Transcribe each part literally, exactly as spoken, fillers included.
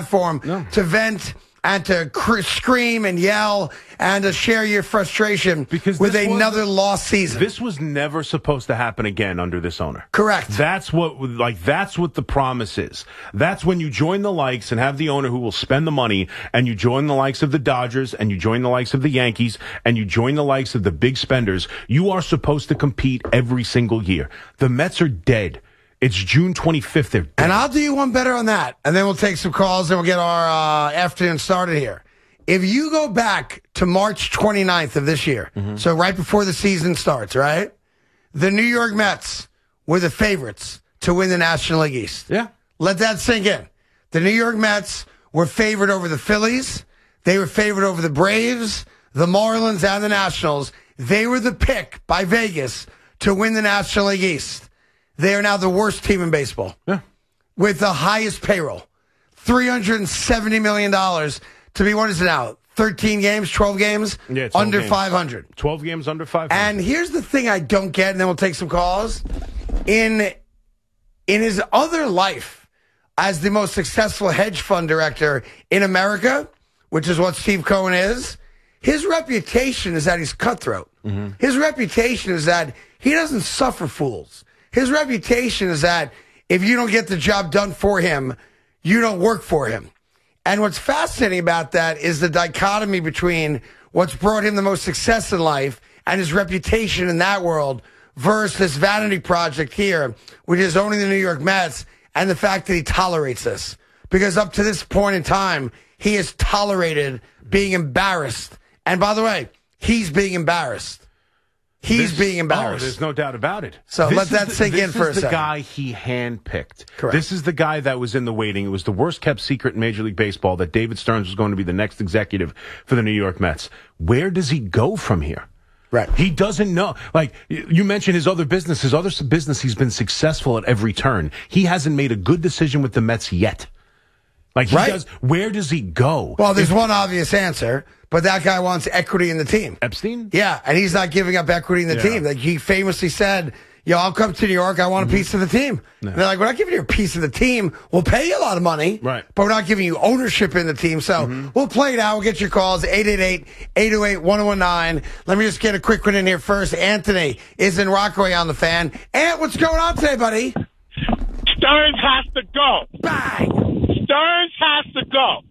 platform No. to vent and to cr- scream and yell and to share your frustration Because with this another was- lost season. This was never supposed to happen again under this owner. Correct. That's what, like, that's what the promise is. That's when you join the likes and have the owner who will spend the money, and you join the likes of the Dodgers, and you join the likes of the Yankees, and you join the likes of the big spenders. You are supposed to compete every single year. The Mets are dead. It's June twenty-fifth. They're dead. And I'll do you one better on that. And then we'll take some calls and we'll get our uh, afternoon started here. If you go back to March twenty-ninth of this year, mm-hmm. so right before the season starts, right? The New York Mets were the favorites to win the National League East. Yeah. Let that sink in. The New York Mets were favored over the Phillies. They were favored over the Braves, the Marlins, and the Nationals. They were the pick by Vegas to win the National League East. They are now the worst team in baseball. Yeah. With the highest payroll. three hundred seventy million dollars to be, what is it now? thirteen games, twelve games? Yeah, twelve under games. five hundred. twelve games under five hundred. And here's the thing I don't get, and then we'll take some calls. In, in his other life as the most successful hedge fund director in America, which is what Steve Cohen is, his reputation is that he's cutthroat. Mm-hmm. His reputation is that he doesn't suffer fools. His reputation is that if you don't get the job done for him, you don't work for him. And what's fascinating about that is the dichotomy between what's brought him the most success in life and his reputation in that world versus this vanity project here, which is owning the New York Mets, and the fact that he tolerates this. Because up to this point in time, he has tolerated being embarrassed. And by the way, he's being embarrassed. He's This- being embarrassed. Oh, there's no doubt about it. So This let is that the- sink in this for a is the second. guy he handpicked. Correct. This is the guy that was in the waiting. It was the worst kept secret in Major League Baseball that David Stearns was going to be the next executive for the New York Mets. Where does he go from here? Right. He doesn't know. Like, y- you mentioned his other business. His other s- business, he's been successful at every turn. He hasn't made a good decision with the Mets yet. Like, he Right. does. Where does he go? Well, there's one obvious answer, but that guy wants equity in the team. Epstein? Yeah, and he's not giving up equity in the Yeah. team. Like he famously said, yo, I'll come to New York. I want a piece of the team. And they're like, we're not giving you a piece of the team. We'll pay you a lot of money, Right. but we're not giving you ownership in the team. So we'll play it out. We'll get your calls, eight eight eight, eight oh eight, one oh one nine. Let me just get a quick one in here first. Anthony is in Rockaway on the Fan. Ant, what's going on today, buddy? Stearns has to go. Bang! Stearns has to go.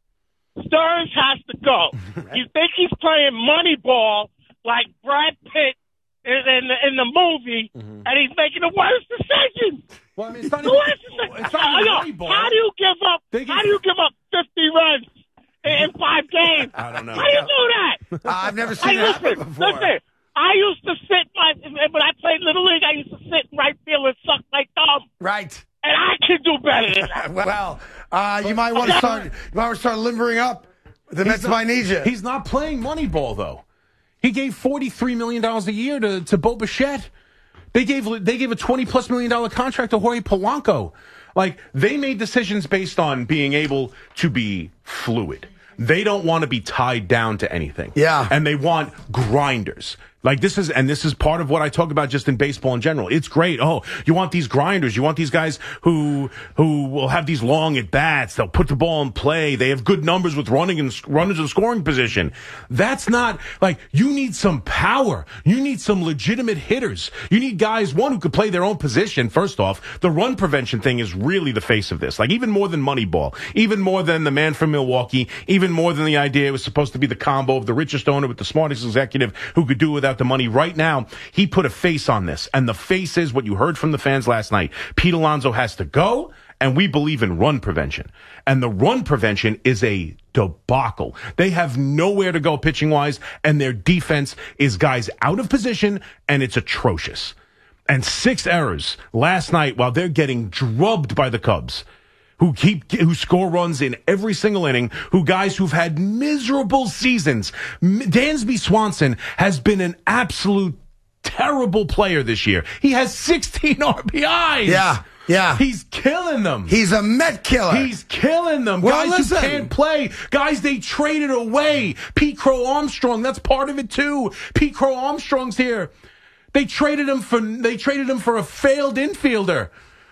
Stearns has to go. You think he's playing Moneyball like Brad Pitt in, in, the, in the movie, mm-hmm. and he's making the worst decision. Well, I mean, it's not The even, worst decision. it's not even How- Moneyball. How do you give up? They give- How do you give up fifty runs in, in five games? I don't know. How do you do that? Uh, I've never I seen that listen, before. listen. I used to sit my when I played Little League. I used to sit in right field and suck my thumb, Right. and I can do better than that. Well, uh, you might want to start. You might want to start limbering up. The Mets not- might need you. He's not playing Moneyball, though. He gave forty-three million dollars a year to, to Bo Bichette. They gave they gave a twenty-plus million dollar contract to Jorge Polanco. Like, they made decisions based on being able to be fluid. They don't want to be tied down to anything. Yeah. And they want grinders. Like, this is, and this is part of what I talk about just in baseball in general. It's great. Oh, you want these grinders. You want these guys who, who will have these long at bats. They'll put the ball in play. They have good numbers with running and runners in scoring position. That's not, like, you need some power. You need some legitimate hitters. You need guys, one, who could play their own position. First off, the run prevention thing is really the face of this. Like, even more than Moneyball, even more than the man from Milwaukee, even more than the idea it was supposed to be the combo of the richest owner with the smartest executive who could do without the money. Right now, he put a face on this, and the face is what you heard from the fans last night. Pete Alonso has to go, and we believe in run prevention. And the run prevention is a debacle. They have nowhere to go pitching-wise, and their defense is guys out of position, and it's atrocious. And six errors last night while they're getting drubbed by the Cubs, who keep, who score runs in every single inning, who guys who've had miserable seasons. M- Dansby Swanson has been an absolute terrible player this year. He has sixteen R B Is. Yeah, yeah. He's killing them. He's a Met killer. He's killing them. Well, guys listen. who can't play. Guys they traded away. Pete Crow Armstrong, that's part of it too. Pete Crow Armstrong's here. They traded him for, they traded him for a failed infielder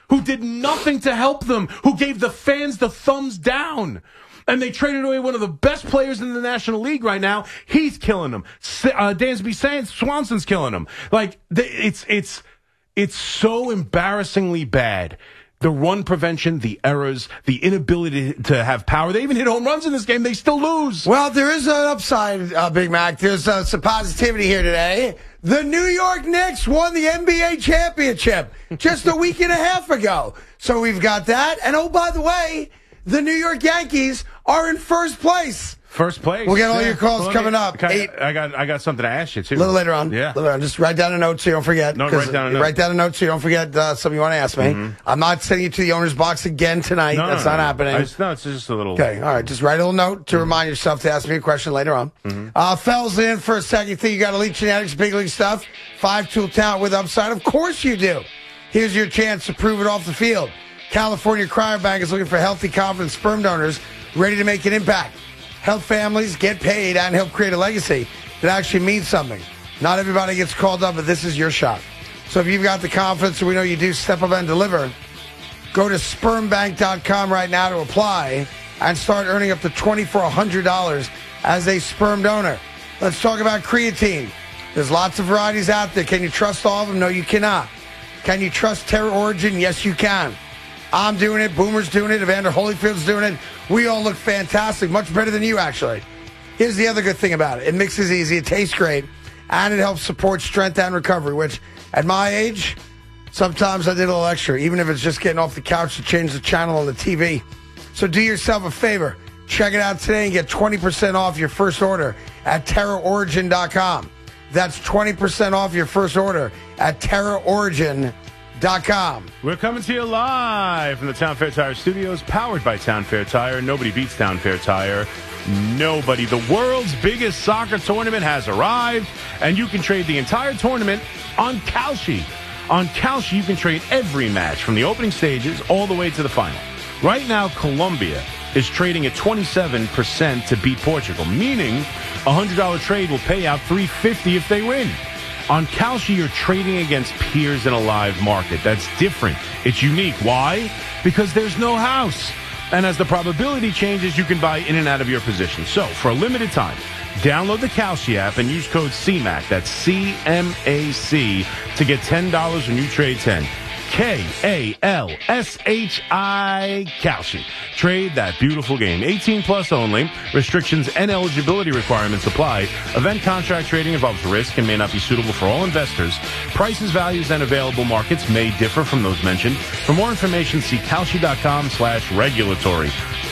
who did nothing to help them, who gave the fans the thumbs down. And they traded away one of the best players in the National League right now. He's killing them. Uh, Dansby Swanson's killing them. Like, it's, it's, it's so embarrassingly bad. The run prevention, the errors, the inability to have power. They even hit home runs in this game. They still lose. Well, there is an upside, uh, Big Mac. There's uh, some positivity here today. The New York Knicks won the N B A championship just a week and a half ago. So we've got that. And oh, by the way, the New York Yankees are in first place. First place. We'll get all yeah. your calls well, coming up. I, Eight. I got I got something to ask you, too. A little later on. Yeah. A little later on. Just write down a note so you don't forget. No, write down a note. Write down a note so you don't forget uh, something you want to ask me. Mm-hmm. I'm not sending you to the owner's box again tonight. No, That's no, not no. happening. I just, no, it's just a little... Okay, all right. Just write a little note to mm-hmm. remind yourself to ask me a question later on. Mm-hmm. Uh, Fells in for a second. You think you got Elite Genetics, big league stuff? Five-tool talent with upside? Of course you do. Here's your chance to prove it off the field. California Cryobank is looking for healthy, confident sperm donors ready to make an impact. Help families get paid and help create a legacy that actually means something. Not everybody gets called up, but this is your shot. So if you've got the confidence, and we know you do, step up and deliver, go to sperm bank dot com right now to apply and start earning up to two thousand four hundred dollars as a sperm donor. Let's talk about creatine. There's lots of varieties out there. Can you trust all of them? No, you cannot. Can you trust Terra Origin? Yes, you can. I'm doing it. Boomer's doing it. Evander Holyfield's doing it. We all look fantastic. Much better than you, actually. Here's the other good thing about it. It mixes easy. It tastes great. And it helps support strength and recovery, which, at my age, sometimes I did a little extra, even if it's just getting off the couch to change the channel on the T V. So do yourself a favor. Check it out today and get twenty percent off your first order at terra origin dot com. That's twenty percent off your first order at terra origin dot com. We're coming to you live from the Town Fair Tire Studios, powered by Town Fair Tire. Nobody beats Town Fair Tire. Nobody. The world's biggest soccer tournament has arrived, and you can trade the entire tournament on Kalshi. On Kalshi, you can trade every match from the opening stages all the way to the final. Right now, Colombia is trading at twenty-seven percent to beat Portugal, meaning a one hundred dollars trade will pay out three hundred fifty dollars if they win. On Kalshi, you're trading against peers in a live market. That's different. It's unique. Why? Because there's no house. And as the probability changes, you can buy in and out of your position. So, for a limited time, download the Kalshi app and use code C M A C, that's C M A C, to get ten dollars when you trade ten. K A L S H I, Kalshi. Trade that beautiful game. eighteen plus only. Restrictions and eligibility requirements apply. Event contract trading involves risk and may not be suitable for all investors. Prices, values, and available markets may differ from those mentioned. For more information, see kalshi.com slash regulatory.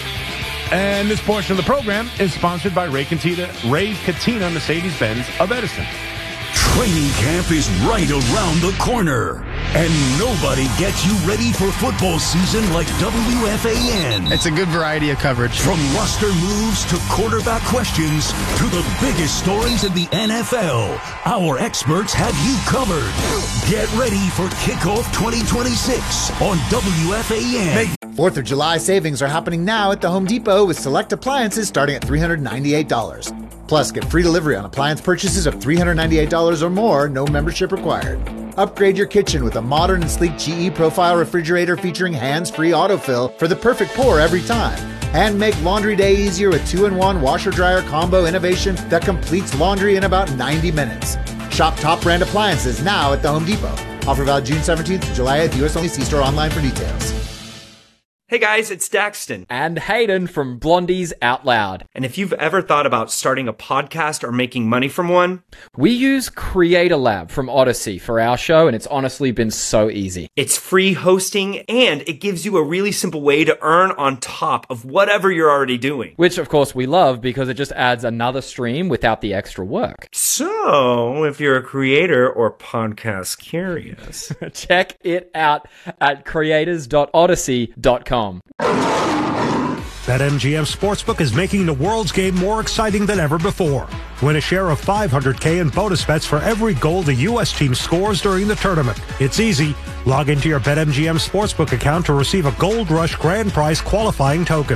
And this portion of the program is sponsored by Ray Catena, Ray Catena Mercedes-Benz of Edison. Training camp is right around the corner, and nobody gets you ready for football season like W F A N. It's a good variety of coverage. From roster moves to quarterback questions to the biggest stories in the N F L, our experts have you covered. Get ready for Kickoff twenty twenty-six on W F A N. fourth of July savings are happening now at the Home Depot with select appliances starting at three hundred ninety-eight dollars. Plus, get free delivery on appliance purchases of three hundred ninety-eight dollars or more, no membership required. Upgrade your kitchen with a modern and sleek G E Profile refrigerator featuring hands-free autofill for the perfect pour every time. And make laundry day easier with two in one washer-dryer combo innovation that completes laundry in about ninety minutes. Shop top brand appliances now at the Home Depot. Offer valid June seventeenth to July eighth. U S only. See store online for details. Hey guys, it's Daxton. And Hayden from Blondies Out Loud. And if you've ever thought about starting a podcast or making money from one, we use Creator Lab from Odyssey for our show, and it's honestly been so easy. It's free hosting, and it gives you a really simple way to earn on top of whatever you're already doing. Which, of course, we love because it just adds another stream without the extra work. So, if you're a creator or podcast curious, check it out at creators dot odyssey dot com. BetMGM Sportsbook is making the world's game more exciting than ever before. Win a share of five hundred thousand dollars in bonus bets for every goal the U S team scores during the tournament. It's easy. Log into your BetMGM Sportsbook account to receive a Gold Rush Grand Prize qualifying token.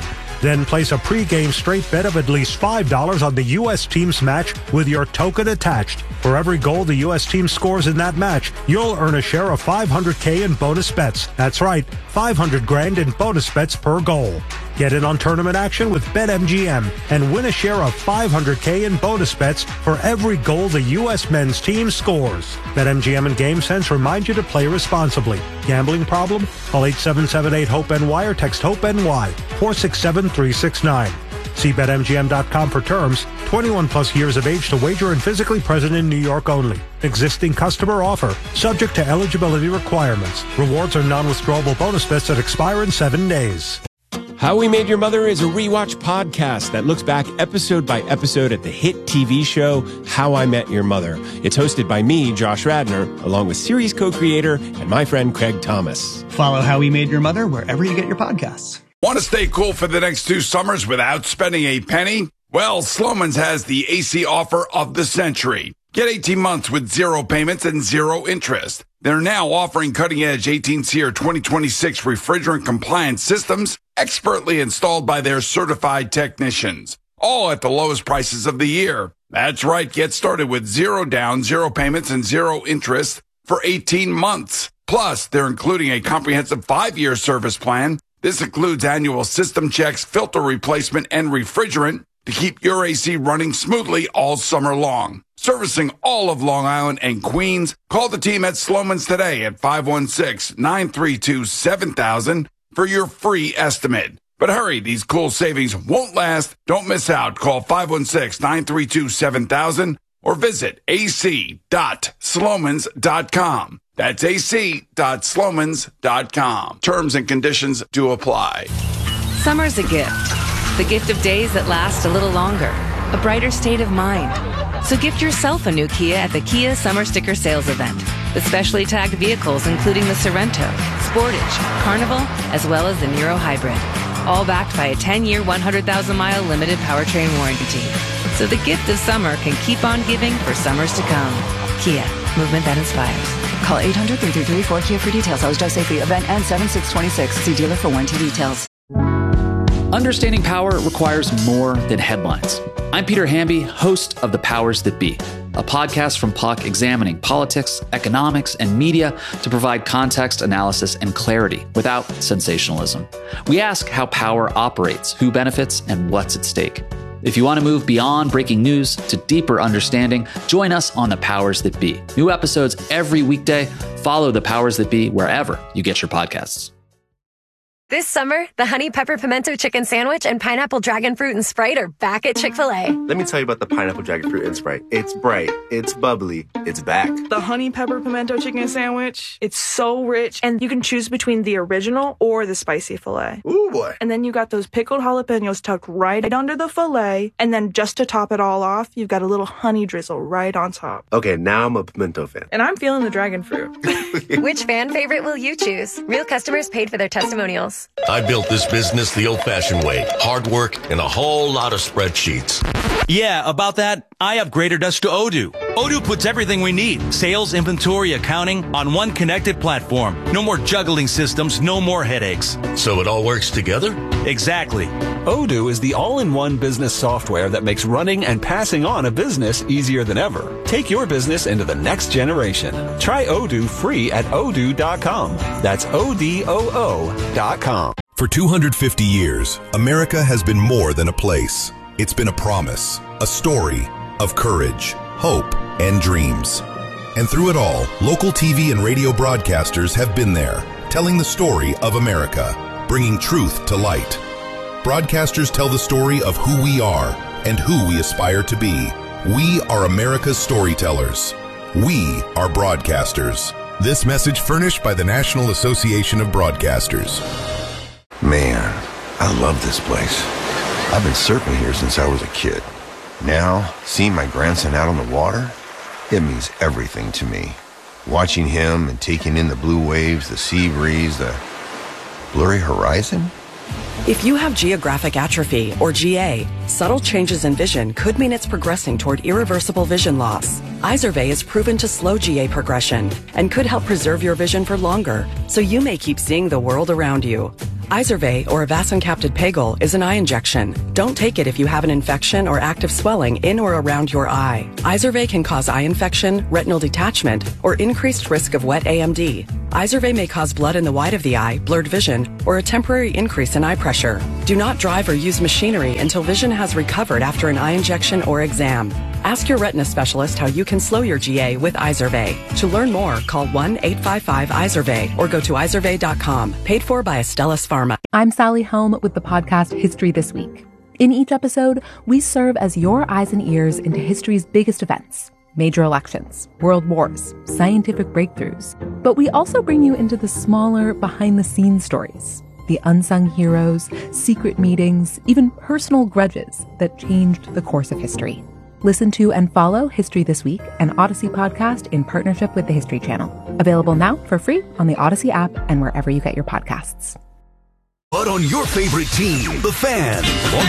Then place a pregame straight bet of at least five dollars on the U S team's match with your token attached. For every goal the U S team scores in that match, you'll earn a share of five hundred K in bonus bets. That's right, five hundred grand in bonus bets per goal. Get in on tournament action with BetMGM and win a share of five hundred K in bonus bets for every goal the U S men's team scores. BetMGM and GameSense remind you to play responsibly. Gambling problem? Call eight seven seven eight HOPE N Y or text HOPE-NY four six seven three six nine. See Bet M G M dot com for terms. twenty-one plus years of age to wager and physically present in New York only. Existing customer offer. Subject to eligibility requirements. Rewards are non-withdrawable bonus bets that expire in seven days. How We Made Your Mother is a rewatch podcast that looks back episode by episode at the hit T V show How I Met Your Mother. It's hosted by me, Josh Radnor, along with series co-creator and my friend Craig Thomas. Follow How We Made Your Mother wherever you get your podcasts. Want to stay cool for the next two summers without spending a penny? Well, Slomin's has the A C offer of the century. Get eighteen months with zero payments and zero interest. They're now offering cutting-edge eighteen SEER twenty twenty-six refrigerant-compliant systems expertly installed by their certified technicians, all at the lowest prices of the year. That's right. Get started with zero down, zero payments, and zero interest for eighteen months. Plus, they're including a comprehensive five-year service plan. This includes annual system checks, filter replacement, and refrigerant to keep your A C running smoothly all summer long. Servicing all of Long Island and Queens, call the team at Slomin's today at five one six, nine three two, seven thousand for your free estimate. But hurry, these cool savings won't last. Don't miss out. Call five one six, nine three two, seven thousand or visit a c dot slomans dot com. That's a c dot slomans dot com. Terms and conditions do apply. Summer's a gift. The gift of days that last a little longer. A brighter state of mind. So gift yourself a new Kia at the Kia Summer Sticker Sales Event. With specially tagged vehicles including the Sorrento, Sportage, Carnival, as well as the Niro Hybrid. All backed by a ten-year, one hundred thousand mile limited powertrain warranty. So the gift of summer can keep on giving for summers to come. Kia, movement that inspires. Call eight hundred, three three three, four Kia for details. Always drive safely. Event ends seven six twenty-six. See dealer for warranty details. Understanding power requires more than headlines. I'm Peter Hamby, host of The Powers That Be, a podcast from Puck examining politics, economics, and media to provide context, analysis, and clarity without sensationalism. We ask how power operates, who benefits, and what's at stake. If you want to move beyond breaking news to deeper understanding, join us on The Powers That Be. New episodes every weekday. Follow The Powers That Be wherever you get your podcasts. This summer, the Honey Pepper Pimento Chicken Sandwich and Pineapple Dragon Fruit and Sprite are back at Chick-fil-A. Let me tell you about the Pineapple Dragon Fruit and Sprite. It's bright, it's bubbly, it's back. The Honey Pepper Pimento Chicken Sandwich, it's so rich, and you can choose between the original or the spicy filet. Ooh, boy. And then you got those pickled jalapenos tucked right under the filet, and then just to top it all off, you've got a little honey drizzle right on top. Okay, now I'm a pimento fan. And I'm feeling the dragon fruit. Which fan favorite will you choose? Real customers paid for their testimonials. I built this business the old-fashioned way. Hard work and a whole lot of spreadsheets. Yeah, about that, I upgraded us to Odoo. Odoo puts everything we need, sales, inventory, accounting, on one connected platform. No more juggling systems, no more headaches. So it all works together? Exactly. Odoo is the all-in-one business software that makes running and passing on a business easier than ever. Take your business into the next generation. Try Odoo free at odoo dot com. That's O D O O dot com. For two hundred fifty years, America has been more than a place. It's been a promise, a story of courage, hope, and dreams. And through it all, local T V and radio broadcasters have been there, telling the story of America, bringing truth to light. Broadcasters tell the story of who we are and who we aspire to be. We are America's storytellers. We are broadcasters. This message furnished by the National Association of Broadcasters. Man, I love this place. I've been surfing here since I was a kid. Now, seeing my grandson out on the water, it means everything to me. Watching him and taking in the blue waves, the sea breeze, the blurry horizon. If you have geographic atrophy, or G A, subtle changes in vision could mean it's progressing toward irreversible vision loss. Izervay is proven to slow G A progression and could help preserve your vision for longer, so you may keep seeing the world around you. Izervay, or avacincaptad pegol, is an eye injection. Don't take it if you have an infection or active swelling in or around your eye. Izervay can cause eye infection, retinal detachment, or increased risk of wet A M D. Izervay may cause blood in the white of the eye, blurred vision, or a temporary increase in eye pressure. Do not drive or use machinery until vision has recovered after an eye injection or exam. Ask your retina specialist how you can slow your G A with Izervay. To learn more, call one eight five five Izervay or go to izervay dot com. Paid for by Astellas Pharma. I'm Sally Helm with the podcast History This Week. In each episode, we serve as your eyes and ears into history's biggest events. Major elections, world wars, scientific breakthroughs. But we also bring you into the smaller, behind-the-scenes stories. The unsung heroes, secret meetings, even personal grudges that changed the course of history. Listen to and follow History This Week, an Odyssey podcast in partnership with the History Channel. Available now for free on the Odyssey app and wherever you get your podcasts. But on your favorite team, the Fan.